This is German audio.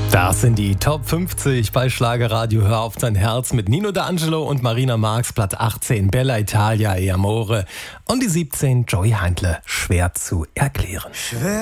Das sind die Top 50 bei Schlagerradio Hör auf dein Herz mit Nino D'Angelo und Marina Marx, Platz 18 Bella Italia e Amore und die 17 Joey Heindle, schwer zu erklären.